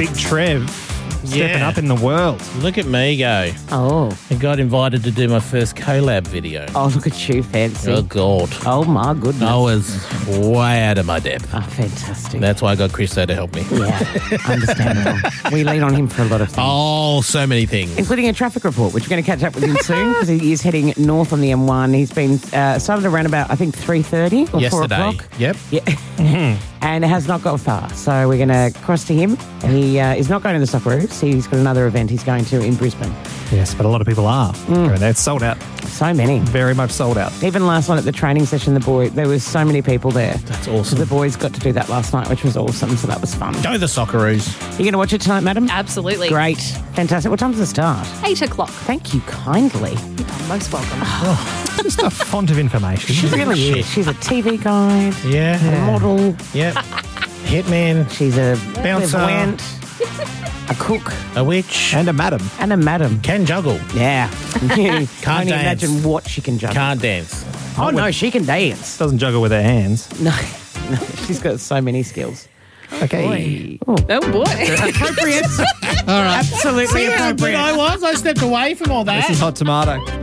Big Trev stepping up in the world. Look at me go. Oh. I got invited to do my first collab video. Oh, look at you, fancy. Oh, God. Oh, my goodness. I was way out of my depth. Oh, fantastic. That's why I got Christo to help me. Yeah, understandable. We lean on him for a lot of things. Oh, so many things. Including a traffic report, which we're going to catch up with him soon because he is heading north on the M1. He's been started around about, I think, 3:30 or Yesterday. 4 o'clock. Yep. Yeah. And it has not got far. So we're going to cross to him. He is not going to the Socceroos. He's got another event he's going to in Brisbane. Yes, but a lot of people are. It's sold out. So many. Very much sold out. Even last night at the training session, there was so many people there. That's awesome. The boys got to do that last night, which was awesome. So that was fun. Go the Socceroos. You going to watch it tonight, madam? Absolutely. Great. Fantastic. What time does it start? 8 o'clock. Thank you kindly. You're most welcome. Just a font of information. She really is. She's a TV guide, Yeah. a model. Yep. Hitman. She's a Bouncer. clairvoyant, a cook, A witch. And a madam. and a madam. Can juggle. Yeah. You can only dance. imagine what she can juggle. Can't dance. Oh, no, she can dance. Doesn't juggle with her hands. No, she's got so many skills. Okay. Oh, Oh, boy. appropriate. All right. Absolutely See how good appropriate. I was? I stepped away from all that. This is Hot Tomato.